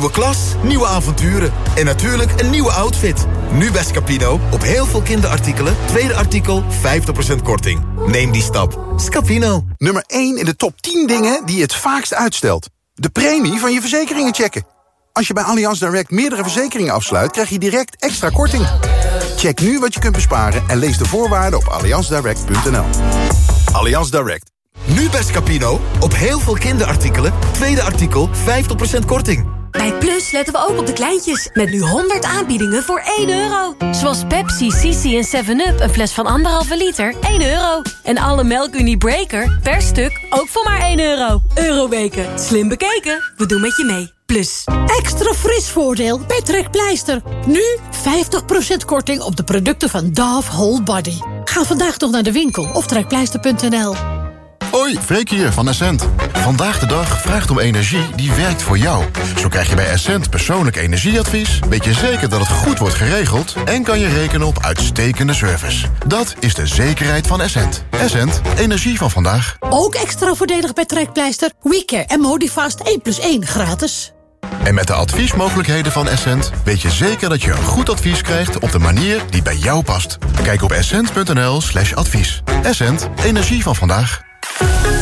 Nieuwe klas, nieuwe avonturen. En natuurlijk een nieuwe outfit. Nu bij Scapino. Op heel veel kinderartikelen. Tweede artikel 50% korting. Neem die stap. Scapino. Nummer 1 in de top 10 dingen die je het vaakst uitstelt. De premie van je verzekeringen checken. Als je bij Allianz Direct meerdere verzekeringen afsluit, krijg je direct extra korting. Check nu wat je kunt besparen en lees de voorwaarden op allianzdirect.nl. Allianz Direct. Nu bij Scapino. Op heel veel kinderartikelen. Tweede artikel 50% korting. Bij Plus letten we ook op de kleintjes. Met nu 100 aanbiedingen voor €1. Zoals Pepsi, Sisi en 7-Up, een fles van 1,5 liter, €1. En alle Melkunie Breaker, per stuk, ook voor maar €1. Euroweken, slim bekeken, we doen met je mee. Plus. Extra fris voordeel bij Trekpleister. Nu 50% korting op de producten van Dove Whole Body. Ga vandaag nog naar de winkel of trekpleister.nl. Hoi, Freek hier van Essent. Vandaag de dag vraagt om energie die werkt voor jou. Zo krijg je bij Essent persoonlijk energieadvies, weet je zeker dat het goed wordt geregeld en kan je rekenen op uitstekende service. Dat is de zekerheid van Essent. Essent, energie van vandaag. Ook extra voordelig bij Trekpleister. WeCare en Modifast 1+1 gratis. En met de adviesmogelijkheden van Essent weet je zeker dat je een goed advies krijgt op de manier die bij jou past. Kijk op essent.nl/advies. Essent, energie van vandaag.